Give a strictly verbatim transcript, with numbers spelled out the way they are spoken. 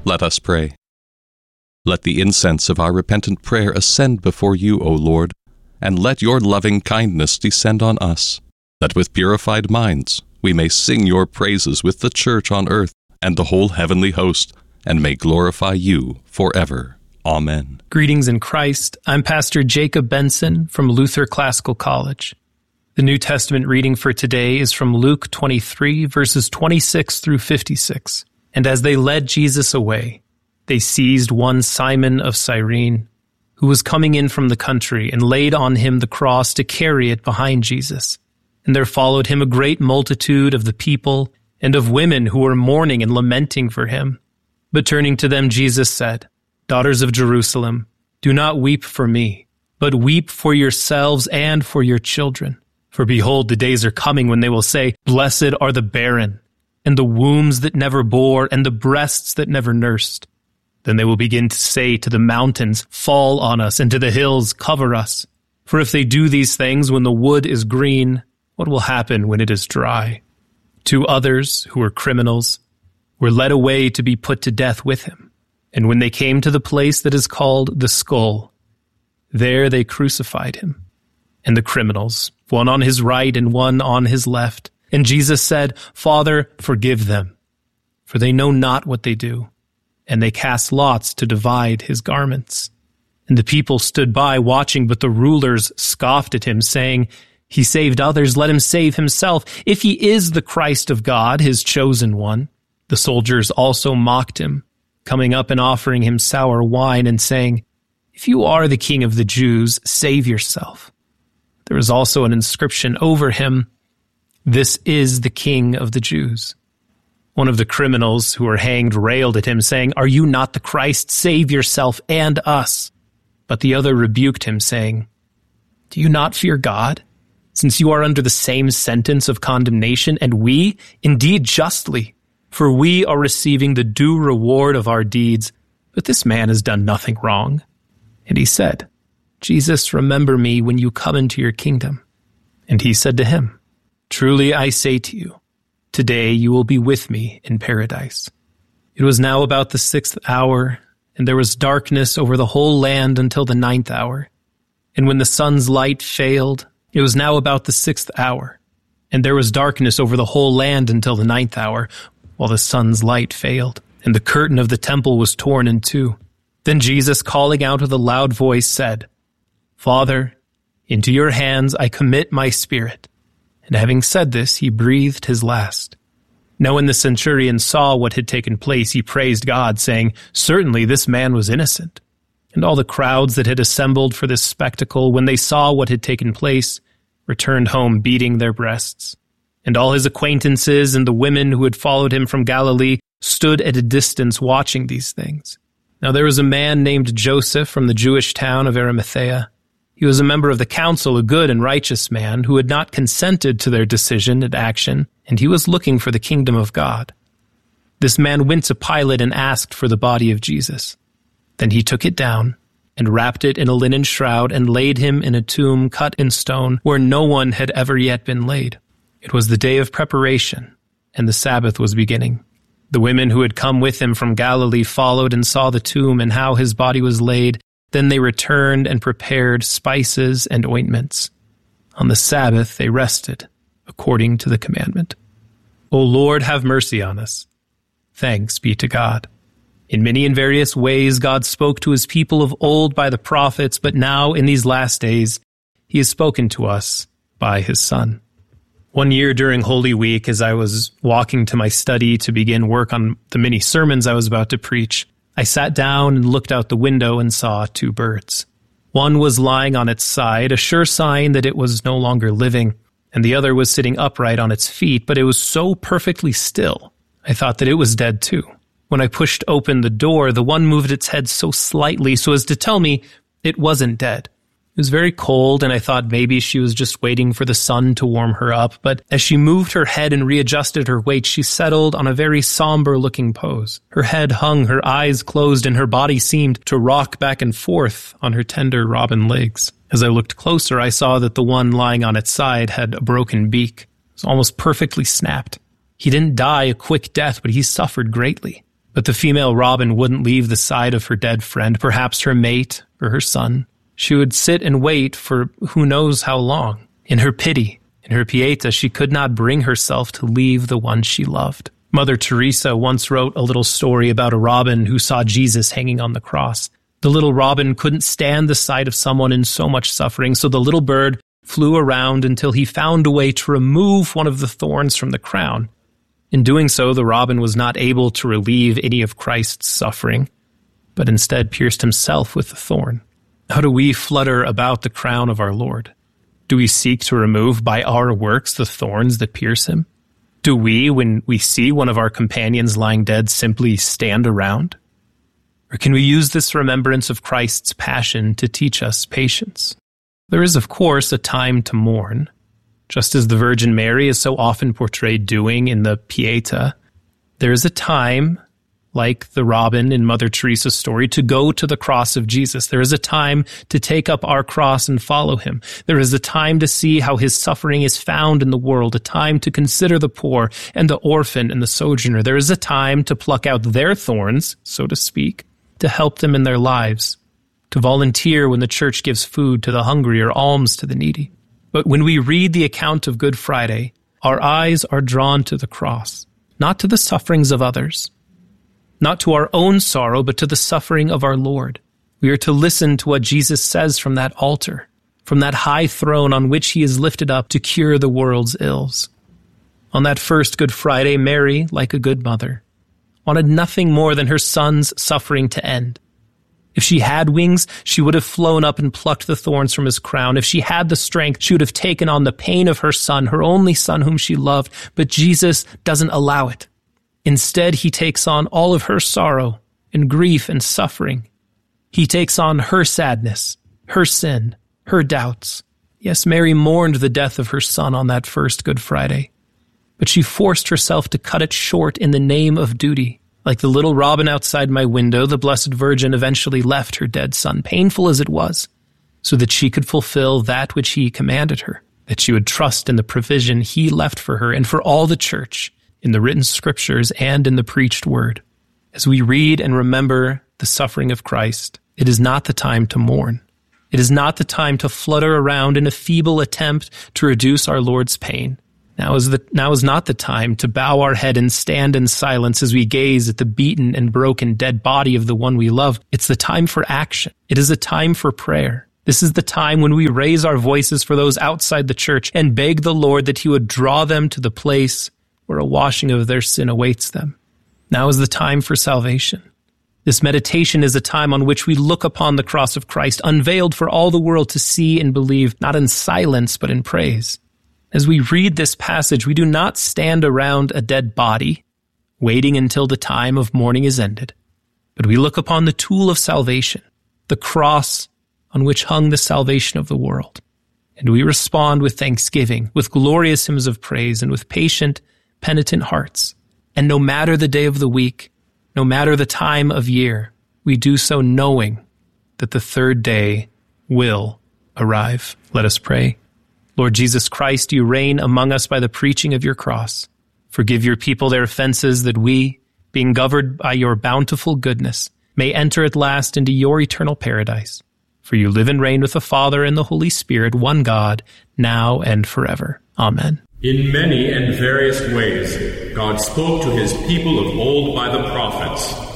Let us pray. Let the incense of our repentant prayer ascend before you, O Lord, and let your loving kindness descend on us, that with purified minds we may sing your praises with the church on earth and the whole heavenly host, and may glorify you forever. Amen. Greetings in Christ. I'm Pastor Jacob Benson from Luther Classical College. The New Testament reading for today is from Luke twenty-three, verses twenty-six through fifty-six. And as they led Jesus away, they seized one Simon of Cyrene, who was coming in from the country, and laid on him the cross to carry it behind Jesus. And there followed him a great multitude of the people and of women who were mourning and lamenting for him. But turning to them, Jesus said, "Daughters of Jerusalem, do not weep for me, but weep for yourselves and for your children. For behold, the days are coming when they will say, 'Blessed are the barren, and the wombs that never bore, and the breasts that never nursed.' Then they will begin to say to the mountains, 'Fall on us,' and to the hills, 'Cover us.' For if they do these things when the wood is green, what will happen when it is dry?" Two others, who were criminals, were led away to be put to death with him. And when they came to the place that is called the Skull, there they crucified him, and the criminals, one on his right and one on his left. And Jesus said, "Father, forgive them, for they know not what they do." And they cast lots to divide his garments. And the people stood by watching, but the rulers scoffed at him, saying, "He saved others, let him save himself, if he is the Christ of God, his chosen one." The soldiers also mocked him, coming up and offering him sour wine, and saying, "If you are the king of the Jews, save yourself." There was also an inscription over him, "This is the King of the Jews." One of the criminals who were hanged railed at him, saying, "Are you not the Christ? Save yourself and us." But the other rebuked him, saying, "Do you not fear God, since you are under the same sentence of condemnation, and we, indeed justly, for we are receiving the due reward of our deeds, but this man has done nothing wrong." And he said, "Jesus, remember me when you come into your kingdom." And he said to him, "Truly I say to you, today you will be with me in paradise." It was now about the sixth hour, and there was darkness over the whole land until the ninth hour. And when the sun's light failed, it was now about the sixth hour, and there was darkness over the whole land until the ninth hour, while the sun's light failed, and the curtain of the temple was torn in two. Then Jesus, calling out with a loud voice, said, "Father, into your hands I commit my spirit." And having said this, he breathed his last. Now when the centurion saw what had taken place, he praised God, saying, "Certainly this man was innocent." And all the crowds that had assembled for this spectacle, when they saw what had taken place, returned home beating their breasts. And all his acquaintances and the women who had followed him from Galilee stood at a distance watching these things. Now there was a man named Joseph from the Jewish town of Arimathea. He was a member of the council, a good and righteous man, who had not consented to their decision and action, and he was looking for the kingdom of God. This man went to Pilate and asked for the body of Jesus. Then he took it down and wrapped it in a linen shroud and laid him in a tomb cut in stone where no one had ever yet been laid. It was the day of preparation, and the Sabbath was beginning. The women who had come with him from Galilee followed and saw the tomb and how his body was laid. Then they returned and prepared spices and ointments. On the Sabbath they rested, according to the commandment. O Lord, have mercy on us. Thanks be to God. In many and various ways God spoke to his people of old by the prophets, but now in these last days he has spoken to us by his Son. One year during Holy Week, as I was walking to my study to begin work on the many sermons I was about to preach, I sat down and looked out the window and saw two birds. One was lying on its side, a sure sign that it was no longer living, and the other was sitting upright on its feet, but it was so perfectly still, I thought that it was dead too. When I pushed open the door, the one moved its head so slightly so as to tell me it wasn't dead. It was very cold, and I thought maybe she was just waiting for the sun to warm her up, but as she moved her head and readjusted her weight, she settled on a very somber-looking pose. Her head hung, her eyes closed, and her body seemed to rock back and forth on her tender robin legs. As I looked closer, I saw that the one lying on its side had a broken beak. It was almost perfectly snapped. He didn't die a quick death, but he suffered greatly. But the female robin wouldn't leave the side of her dead friend, perhaps her mate or her son. She would sit and wait for who knows how long. In her pity, in her pieta, she could not bring herself to leave the one she loved. Mother Teresa once wrote a little story about a robin who saw Jesus hanging on the cross. The little robin couldn't stand the sight of someone in so much suffering, so the little bird flew around until he found a way to remove one of the thorns from the crown. In doing so, the robin was not able to relieve any of Christ's suffering, but instead pierced himself with the thorn. How do we flutter about the crown of our Lord? Do we seek to remove by our works the thorns that pierce him? Do we, when we see one of our companions lying dead, simply stand around? Or can we use this remembrance of Christ's passion to teach us patience? There is, of course, a time to mourn, just as the Virgin Mary is so often portrayed doing in the Pieta. There is a time, like the robin in Mother Teresa's story, to go to the cross of Jesus. There is a time to take up our cross and follow him. There is a time to see how his suffering is found in the world, a time to consider the poor and the orphan and the sojourner. There is a time to pluck out their thorns, so to speak, to help them in their lives, to volunteer when the church gives food to the hungry or alms to the needy. But when we read the account of Good Friday, our eyes are drawn to the cross, not to the sufferings of others, not to our own sorrow, but to the suffering of our Lord. We are to listen to what Jesus says from that altar, from that high throne on which he is lifted up to cure the world's ills. On that first Good Friday, Mary, like a good mother, wanted nothing more than her son's suffering to end. If she had wings, she would have flown up and plucked the thorns from his crown. If she had the strength, she would have taken on the pain of her son, her only son whom she loved. But Jesus doesn't allow it. Instead, he takes on all of her sorrow and grief and suffering. He takes on her sadness, her sin, her doubts. Yes, Mary mourned the death of her son on that first Good Friday, but she forced herself to cut it short in the name of duty. Like the little robin outside my window, the Blessed Virgin eventually left her dead son, painful as it was, so that she could fulfill that which he commanded her, that she would trust in the provision he left for her and for all the church, in the written scriptures and in the preached word. As we read and remember the suffering of Christ, it is not the time to mourn. It is not the time to flutter around in a feeble attempt to reduce our Lord's pain. Now is, the, now is not the time to bow our head and stand in silence as we gaze at the beaten and broken dead body of the one we love. It's the time for action. It is a time for prayer. This is the time when we raise our voices for those outside the church and beg the Lord that he would draw them to the place where a washing of their sin awaits them. Now is the time for salvation. This meditation is a time on which we look upon the cross of Christ, unveiled for all the world to see and believe, not in silence, but in praise. As we read this passage, we do not stand around a dead body, waiting until the time of mourning is ended, but we look upon the tool of salvation, the cross on which hung the salvation of the world. And we respond with thanksgiving, with glorious hymns of praise, and with patient, penitent hearts. And no matter the day of the week, no matter the time of year, we do so knowing that the third day will arrive. Let us pray. Lord Jesus Christ, you reign among us by the preaching of your cross. Forgive your people their offenses, that we, being governed by your bountiful goodness, may enter at last into your eternal paradise. For you live and reign with the Father and the Holy Spirit, one God, now and forever. Amen. In many and various ways, God spoke to his people of old by the prophets.